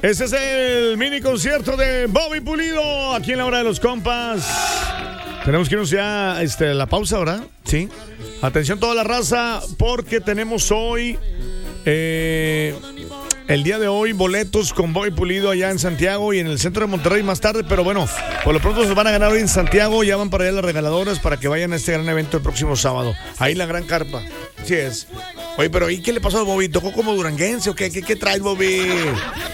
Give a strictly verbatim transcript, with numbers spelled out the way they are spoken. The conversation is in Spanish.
Este es el mini concierto de Bobby Pulido aquí en la hora de los compas. Tenemos que irnos ya este, la pausa, ¿verdad? Sí. Atención toda la raza, porque tenemos hoy, eh, el día de hoy, boletos con Bobby Pulido allá en Santiago y en el centro de Monterrey más tarde. Pero bueno, por lo pronto se van a ganar hoy en Santiago. Ya van para allá las regaladoras para que vayan a este gran evento el próximo sábado. Ahí en la gran carpa. Sí es. Oye, pero ¿y qué le pasó a Bobby? ¿Tocó como duranguense o qué? ¿Qué, qué traes, Bobby?